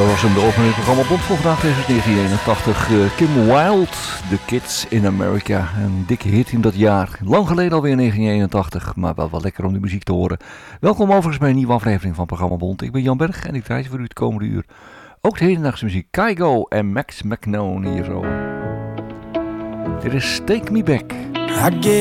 dat was hem, de opening programma Bond voor vandaag tegen 1981. Kim Wilde, The Kids in America. Een dikke hit in dat jaar. Lang geleden alweer 1981, maar wel lekker om de muziek te horen. Welkom overigens bij een nieuwe aflevering van programma Bond. Ik ben Jan Berg en ik draai voor u het komende uur ook de hedendaagse muziek. Kygo en Max McKnone hier zo. Dit is Take Me Back.